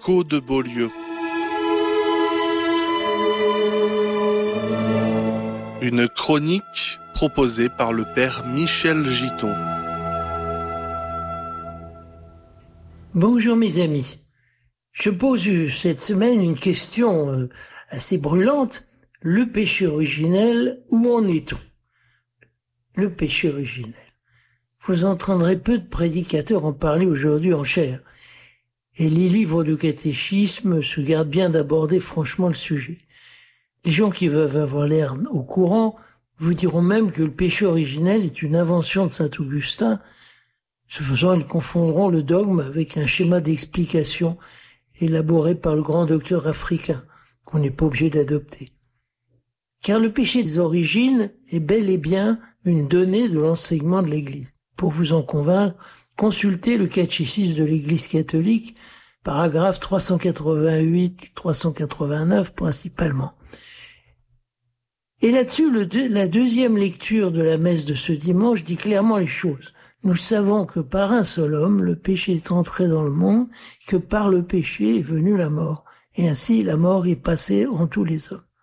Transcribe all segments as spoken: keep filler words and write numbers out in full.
Écho de Beaulieu. Une chronique proposée par le père Michel Giton. Bonjour mes amis. Je pose cette semaine une question assez brûlante. Le péché originel, où en est-on ? Le péché originel. Vous entendrez peu de prédicateurs en parler aujourd'hui en chair. Et les livres de catéchisme se gardent bien d'aborder franchement le sujet. Les gens qui veulent avoir l'air au courant vous diront même que le péché originel est une invention de saint Augustin. Ce faisant, ils confondront le dogme avec un schéma d'explication élaboré par le grand docteur africain, qu'on n'est pas obligé d'adopter. Car le péché des origines est bel et bien une donnée de l'enseignement de l'Église. Pour vous en convaincre, consultez le catéchisme de l'Église catholique, paragraphe trois cent quatre-vingt-huit trois cent quatre-vingt-neuf principalement. Et là-dessus, le deux, la deuxième lecture de la messe de ce dimanche dit clairement les choses. Nous savons que par un seul homme, le péché est entré dans le monde, que par le péché est venue la mort. Et ainsi, la mort est passée en tous les hommes.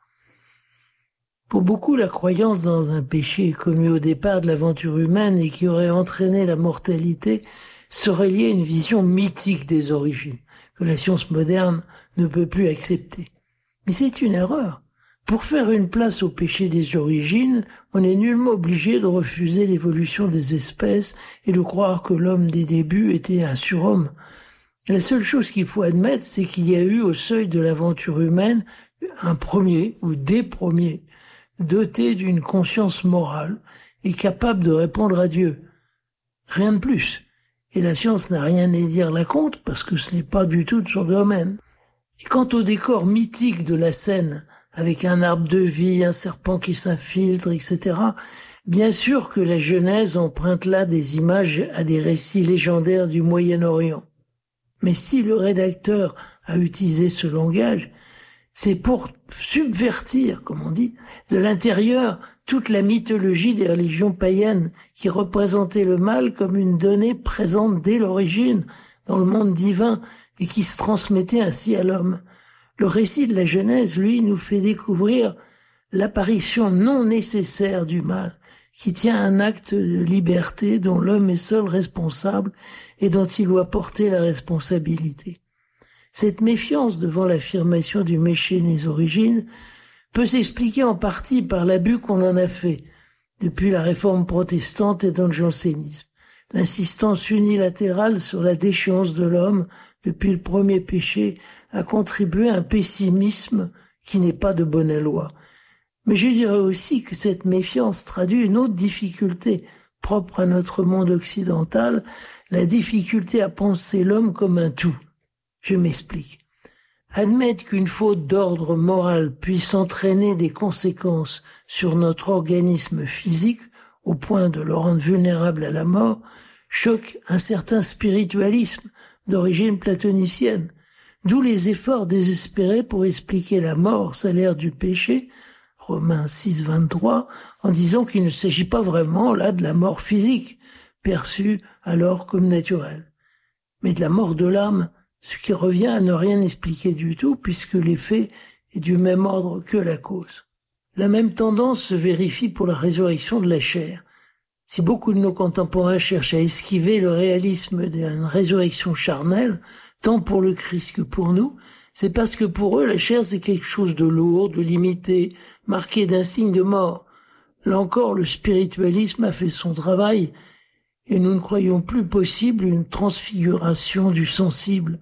Pour beaucoup, la croyance dans un péché commis au départ de l'aventure humaine et qui aurait entraîné la mortalité serait liée à une vision mythique des origines, que la science moderne ne peut plus accepter. Mais c'est une erreur. Pour faire une place au péché des origines, on n'est nullement obligé de refuser l'évolution des espèces et de croire que l'homme des débuts était un surhomme. La seule chose qu'il faut admettre, c'est qu'il y a eu au seuil de l'aventure humaine un premier ou des premiers, doté d'une conscience morale et capable de répondre à Dieu. Rien de plus. Et la science n'a rien à dire là contre parce que ce n'est pas du tout de son domaine. Et quant au décor mythique de la scène, avec un arbre de vie, un serpent qui s'infiltre, et cetera, bien sûr que la Genèse emprunte là des images à des récits légendaires du Moyen-Orient. Mais si le rédacteur a utilisé ce langage, c'est pour subvertir, comme on dit, de l'intérieur toute la mythologie des religions païennes qui représentaient le mal comme une donnée présente dès l'origine dans le monde divin et qui se transmettait ainsi à l'homme. Le récit de la Genèse, lui, nous fait découvrir l'apparition non nécessaire du mal, qui tient à un acte de liberté dont l'homme est seul responsable et dont il doit porter la responsabilité. Cette méfiance devant l'affirmation du péché des origines peut s'expliquer en partie par l'abus qu'on en a fait depuis la réforme protestante et dans le jansénisme. L'insistance unilatérale sur la déchéance de l'homme depuis le premier péché a contribué à un pessimisme qui n'est pas de bonne loi. Mais je dirais aussi que cette méfiance traduit une autre difficulté propre à notre monde occidental, la difficulté à penser l'homme comme un tout. Je m'explique. Admettre qu'une faute d'ordre moral puisse entraîner des conséquences sur notre organisme physique au point de le rendre vulnérable à la mort choque un certain spiritualisme d'origine platonicienne, d'où les efforts désespérés pour expliquer la mort salaire du péché, Romains six vingt-trois, en disant qu'il ne s'agit pas vraiment là de la mort physique, perçue alors comme naturelle, mais de la mort de l'âme, ce qui revient à ne rien expliquer du tout puisque l'effet est du même ordre que la cause. La même tendance se vérifie pour la résurrection de la chair. Si beaucoup de nos contemporains cherchent à esquiver le réalisme d'une résurrection charnelle, tant pour le Christ que pour nous, c'est parce que pour eux, la chair, c'est quelque chose de lourd, de limité, marqué d'un signe de mort. Là encore, le spiritualisme a fait son travail et nous ne croyons plus possible une transfiguration du sensible,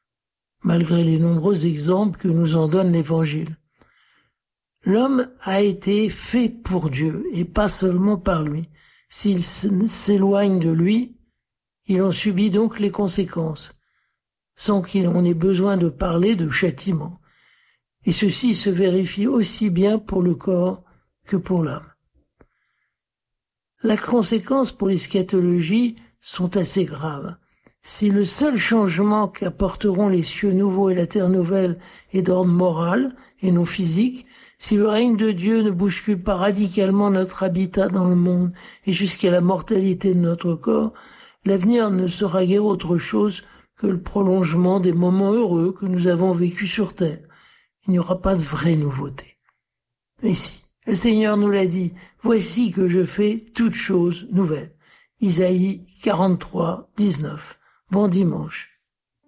malgré les nombreux exemples que nous en donne l'Évangile. L'homme a été fait pour Dieu et pas seulement par lui. S'il s'éloigne de lui, il en subit donc les conséquences, sans qu'on ait besoin de parler de châtiment. Et ceci se vérifie aussi bien pour le corps que pour l'âme. Les conséquences pour l'eschatologie sont assez graves. Si le seul changement qu'apporteront les cieux nouveaux et la terre nouvelle est d'ordre moral et non physique, si le règne de Dieu ne bouscule pas radicalement notre habitat dans le monde et jusqu'à la mortalité de notre corps, l'avenir ne sera guère autre chose que le prolongement des moments heureux que nous avons vécus sur terre. Il n'y aura pas de vraie nouveauté. Mais si, le Seigneur nous l'a dit, voici que je fais toutes choses nouvelles. Isaïe quarante-trois, dix-neuf. Bon dimanche.